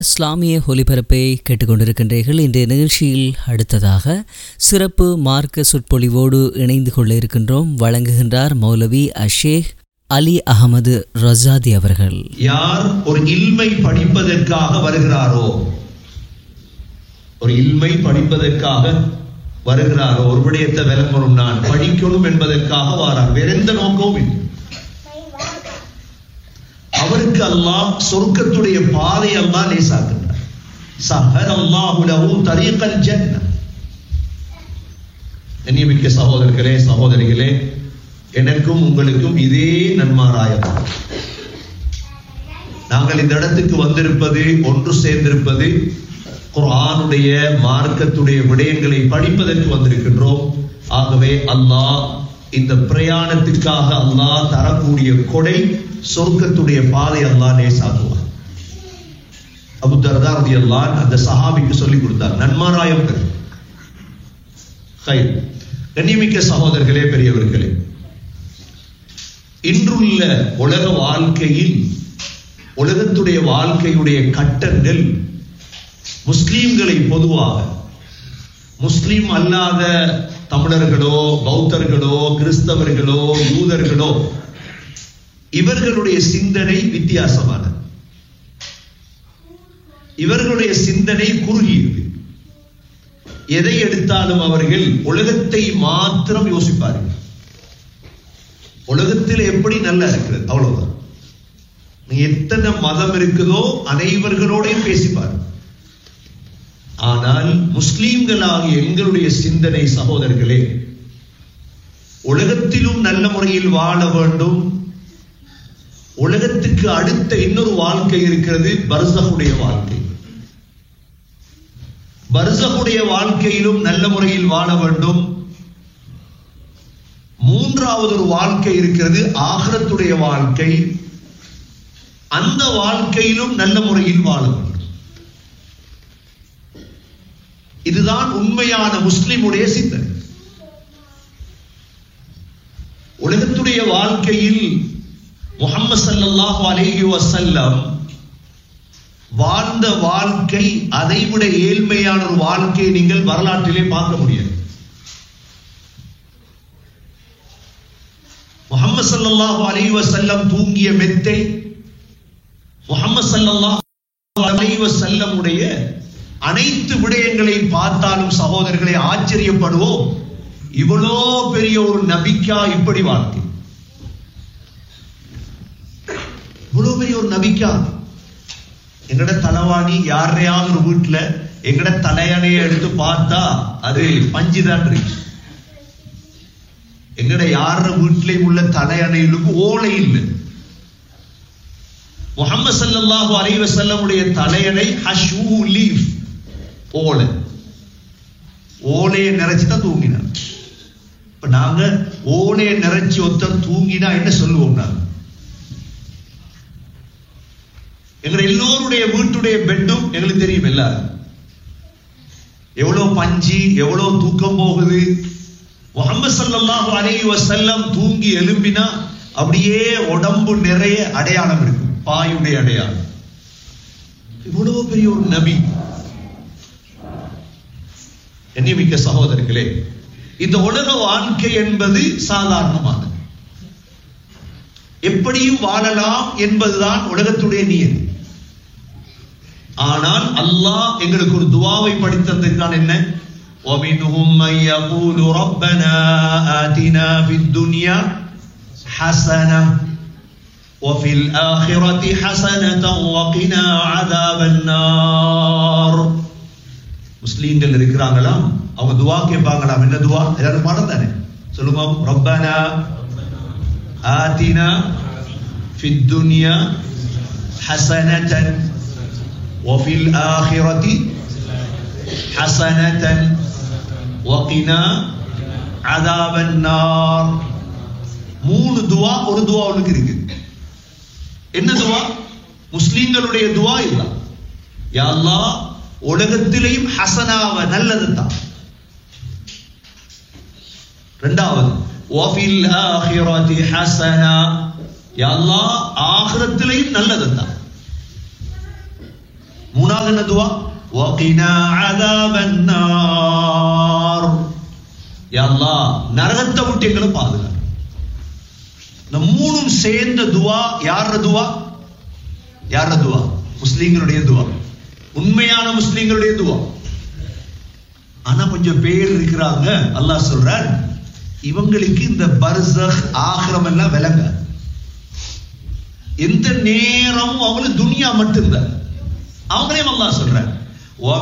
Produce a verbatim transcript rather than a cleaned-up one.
இஸ்லாமிய ஒலிபரப்பை கேட்டுக்கொண்டிருக்கின்றீர்கள். இன்றைய நிகழ்ச்சியில் அடுத்ததாக சிறப்பு மார்க்க சொற்பொழிவோடு இணைந்து கொள்ள இருக்கின்றோம். வழங்குகின்றார் மௌலவி அஷேக் அலி அகமது ரஸாதி அவர்கள். யார் ஒரு இல்மை படிப்பதற்காக வருகிறாரோ, ஒரு இல்மை படிப்பதற்காக வருகிறாரோ, ஒரு விடயத்தை விளங்கணும், நான் படிக்கணும் என்பதற்காக வாரார், வேற எந்த நோக்கமும் இல்லை. அவருக்கு அல்லாஹ் சொர்க்கத்துடைய பாதை அல்லாஹ் லேசாக்குகிறார். சஹரல்லாஹு லஹு தரீகல் ஜன்னah. கண்ணியமிக்க சகோதரர்களே, சகோதரிகளே, எனக்கும் உங்களுக்கும் இதே நன்மாராயம். நாங்கள் இந்த இடத்துக்கு வந்திருப்பது, ஒன்று சேர்ந்திருப்பது, குர்ஆனுடைய மார்க்கத்துடைய விடயங்களை படிப்பதற்கு வந்திருக்கின்றோம். ஆகவே அல்லாஹ் இந்த பிரயாணத்திற்காக அல்லாஹ் தரக்கூடிய கொடை சொர்க்கத்துடைய பாதை அல்லாஹ் லேசாக்குவார். அபூ தர்தா ரலியல்லாஹு அன்ஹு அந்த சஹாபிக்கு சொல்லிக் கொடுத்தார், நன்மாராயம் பெறு. ஹைர். கண்ணியமிக்க சகோதரர்களே, பெரியவர்களே, இன்றுள்ள உலக வாழ்க்கையில், உலகத்துடைய வாழ்க்கையுடைய கட்டங்கள் முஸ்லீம்களை பொதுவாக, முஸ்லீம் அல்லாத தமிழர்களோ, பௌத்தர்களோ, கிறிஸ்தவர்களோ, யூதர்களோ, இவர்களுடைய சிந்தனை வித்தியாசமானது. இவர்களுடைய சிந்தனை குறுகியது. எதை எடுத்தாலும் அவர்கள் உலகத்தை மாத்திரம் யோசிப்பார்கள். உலகத்தில் எப்படி நல்லா இருக்கிறது, அவ்வளவுதான். எத்தனை மதம் இருக்குதோ அனைவர்களோடையும் பேசிப்பார். ஆனால் முஸ்லீம்களாகிய எங்களுடைய சிந்தனை, சகோதரர்களே, உலகத்திலும் நல்ல முறையில் வாழ வேண்டும். உலகத்துக்கு அடுத்த இன்னொரு வாழ்க்கை இருக்கிறது, பர்ஸகுடைய வாழ்க்கை. பர்ஸகுடைய வாழ்க்கையிலும் நல்ல முறையில் வாழ வேண்டும். மூன்றாவது ஒரு வாழ்க்கை இருக்கிறது, ஆகிரத்துடைய வாழ்க்கை. அந்த வாழ்க்கையிலும் நல்ல முறையில் வாழ வேண்டும். இதுதான் உண்மையான முஸ்லிமுடைய சிந்தனை. உலகத்துடைய வாழ்க்கையில் முஹம்மது ஸல்லல்லாஹு அலைஹி வஸல்லம் வாழ்ந்த வாழ்க்கை, அதைவிட ஏழ்மையான ஒரு வாழ்க்கையை நீங்கள் வரலாற்றிலே பார்க்க முடியாது. முஹம்மது ஸல்லல்லாஹு அலைஹி வஸல்லம் தூங்கிய மெத்தை, முஹம்மது ஸல்லல்லாஹு அலைஹி வஸல்லம் உடைய அனைத்து விடயங்களை பார்த்தாலும் சகோதரர்களை ஆச்சரியப்படுவோம். இவ்வளோ பெரிய ஒரு நபிக்கா இப்படி வாழ்க்கை, இவ்வளவு பெரிய ஒரு நபிக்கா. எங்கட தலைவாணி யாரையாவது ஒரு வீட்டுல எங்கட தலையணையை எடுத்து பார்த்தா அது பஞ்சுதான் இருக்கு. எங்கட யார வீட்டிலையும் உள்ள தலையணைகளுக்கு ஓலை இல்லை. முஹம்மது ஸல்லல்லாஹு அலைஹி வஸல்லம் உடைய தலையணை ஹஷ்வு லீஃப், ஓலை. ஓலையை நிறைச்சுதான் தூங்கினார். இப்ப நாங்க ஓலையை நிறைச்சி ஒருத்தர் தூங்கினா என்ன சொல்லுவோம்? நாங்க எங்க எல்லோருடைய வீட்டுடைய பெட்டும் எங்களுக்கு தெரியும். எல்லாரும் எவ்வளவு பஞ்சு, எவ்வளவு தூக்கம் போகுது. முஹம்மது ஸல்லல்லாஹு அலைஹி வஸல்லம் தூங்கி எழும்பினா அப்படியே உடம்பு நிறைய அடையாளம் இருக்கு, பாயுடைய அடையாளம். இவ்வளவு பெரிய ஒரு நபி. கண்ணியமிக்க சகோதரர்களே, இந்த உலக வாழ்க்கை என்பது சாதாரணமானது. எப்படியும் வாழலாம் என்பதுதான் உலகத்துடைய நியதி. ஆனால் அல்லாஹ் எங்களுக்கு ஒரு துஆவை படித்ததற்கான என்ன? وَمِنْهُمْ مَنْ يَقُولُ رَبَّنَا آتِنَا فِي الدُّنْيَا حَسَنَةً وَفِي الْآخِرَةِ حَسَنَةً وَقِنَا عَذَابَ النَّارِ. முஸ்லிம்கள் இருக்கிறாங்களாம், அவங்க துஆ கேட்பாங்களாம். என்ன துஆ? எல்லாரும் பாடம் தானே சொல்லுங்க. ரப்பனா ஆதினா ஃபித் துன்யா ஹஸனதன் வஃபில் ஆகிரதி ஹஸனதன் வகினா அஸாபன் நார். மூணு துஆ ஒரு துஆவுக்கு இருக்கு. என்ன துஆ? முஸ்லிம்களுடைய துஆ இல்ல. யா அல்லாஹ், உலகத்திலேயும் ஹசனாவ நல்லது தான். இரண்டாவது வஃபில் ஆகிரதி ஹஸனா, யா அல்லாஹ் ஆகிரத்திலேயும் நல்லது தான். மூணாவது என்ன துவா? வகினா அஸாபன் நார். யா அல்லாஹ் நரகத்தை விட்டு எங்களை பாதுகாரு. இந்த மூணும் சேர்ந்த துவா யார துவா? யார துவா? முஸ்லிம்களுடைய துவா, உண்மையான முஸ்லிம்களுடைய துவா. ஆனா கொஞ்சம் பேர் இருக்கிறாங்க, அல்லாஹ் சொல்றார் இவங்களுக்கு இந்த பர்ஸக் ஆகிரம் எல்லாம் விளங்க. எந்த நேரமும் அவங்களுக்கு துனியா மட்டும்தான். அவங்களையும் அல்லாஹ் சொல்றார்